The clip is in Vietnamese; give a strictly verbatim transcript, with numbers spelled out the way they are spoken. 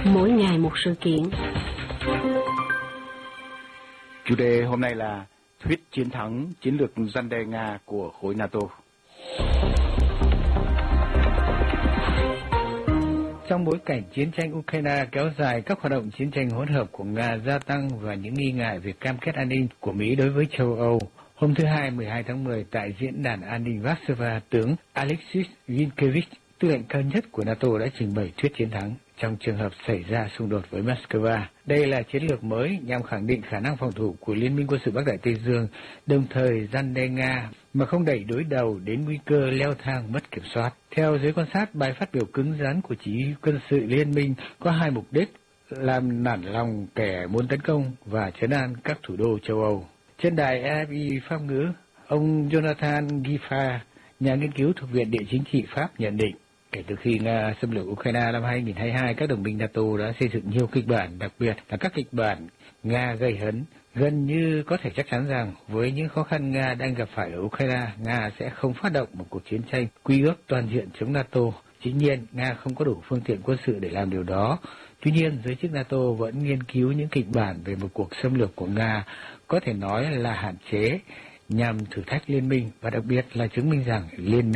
Mỗi ngày một sự kiện. Chủ đề hôm nay là thuyết chiến thắng chiến lược răn đe Nga của khối NATO. Trong bối cảnh chiến tranh Ukraine kéo dài, các hoạt động chiến tranh hỗn hợp của Nga gia tăng và những nghi ngại về cam kết an ninh của Mỹ đối với châu Âu, hôm thứ Hai mười hai tháng mười tại Diễn đàn An ninh Warsaw, tướng Alexis Zinkevich, tư lệnh cao nhất của NATO đã trình bày thuyết chiến thắng trong trường hợp xảy ra xung đột với Moscow. Đây là chiến lược mới nhằm khẳng định khả năng phòng thủ của Liên minh quân sự Bắc Đại Tây Dương, đồng thời răn đe Nga mà không đẩy đối đầu đến nguy cơ leo thang mất kiểm soát. Theo giới quan sát, bài phát biểu cứng rắn của chỉ huy quân sự liên minh có hai mục đích: làm nản lòng kẻ muốn tấn công và trấn an các thủ đô châu Âu. Trên đài rờ ép i Pháp ngữ, ông Jonathan Giffard, nhà nghiên cứu thuộc Viện Địa chính trị Pháp nhận định, kể từ khi Nga xâm lược Ukraine năm hai nghìn không trăm hai mươi hai, các đồng minh NATO đã xây dựng nhiều kịch bản, đặc biệt là các kịch bản Nga gây hấn. Gần như có thể chắc chắn rằng với những khó khăn Nga đang gặp phải ở Ukraine, Nga sẽ không phát động một cuộc chiến tranh quy ước toàn diện chống NATO. Dĩ nhiên, Nga không có đủ phương tiện quân sự để làm điều đó. Tuy nhiên, giới chức NATO vẫn nghiên cứu những kịch bản về một cuộc xâm lược của Nga có thể nói là hạn chế nhằm thử thách liên minh và đặc biệt là chứng minh rằng liên minh